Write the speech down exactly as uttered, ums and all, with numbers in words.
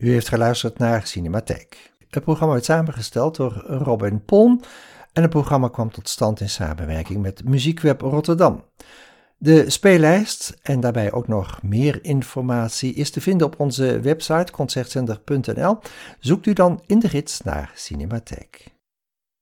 U heeft geluisterd naar Cinematheek. Het programma werd samengesteld door Robin Pon en het programma kwam tot stand in samenwerking met Muziekweb Rotterdam. De speellijst en daarbij ook nog meer informatie is te vinden op onze website concertzender punt n l. Zoekt u dan in de gids naar Cinematheek.